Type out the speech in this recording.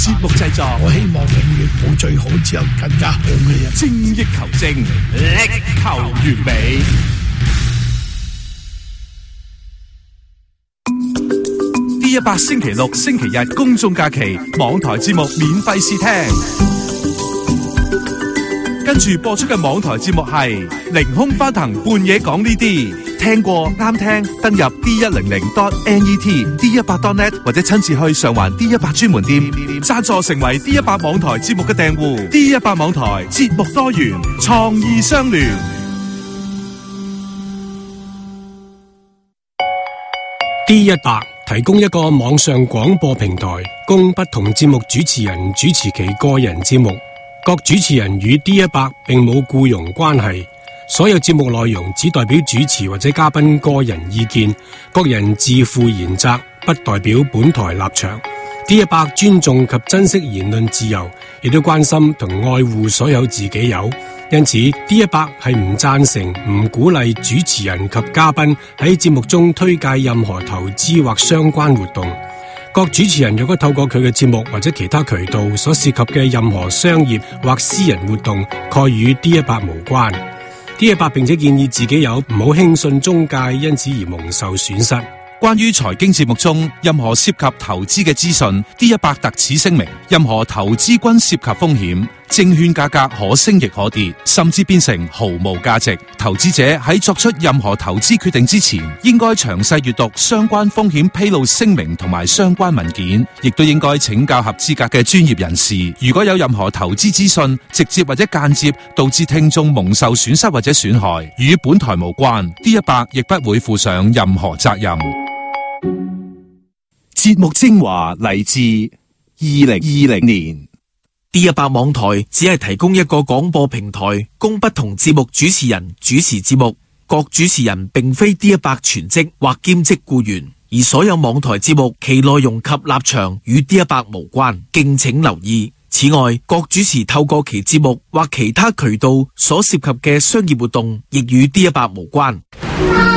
節目製作， 我希望永遠冇最好，只有更加好嘅人。 精益求精，力求完美。D100星期六、星期日公眾假期，網台節目免費試聽。跟住播出嘅網台節目係凌空翻騰，半夜講呢啲，聽過啱聽，登入 D100.net、D100.net 或者親自去上環 D100 專門店，贊助成為 D100 網台節目嘅訂戶。D100 網台節目多元，創意相聯。 D100 提供一個網上廣播平台，供不同節目主持人主持其個人節目。各主持人與 D100 並冇僱傭關係，所有節目內容只代表主持或者嘉賓個人意見，各人自負嚴責，不代表本台立場。D100 尊重及珍惜言論自由，亦都關心同愛護所有自己友。因此 D100 係唔贊成、唔鼓勵主持人及嘉賓喺節目中推介任何投資或相關活動。各主持人若果透過佢嘅節目或者其他渠道所涉及嘅任何商業或私人活動，概與 D100 無關。D100 並且建議自己友唔好輕信中介，因此而蒙受損失。 關於財經節目中任何涉及投資嘅資訊，D100特此聲明：任何投資均涉及風險，證券價格可升亦可跌，甚至變成毫無價值。投資者喺作出任何投資決定之前，應該詳細閱讀相關風險披露聲明同埋相關文件，亦都應該請教合資格嘅專業人士。如果有任何投資資訊直接或者間接導致聽眾蒙受損失或者損害，與本台無關，D100亦不會負上任何責任。節目精華嚟自2020年。 D100 網台只係提供一個廣播平台，供不同節目主持人主持節目。各主持人並非 D100 全職或兼職僱員，而所有網台節目其內容及立場與 D100 無關，敬請留意。此外，各主持透過其節目或其他渠道所涉及嘅商業活動，亦與 D100 無關。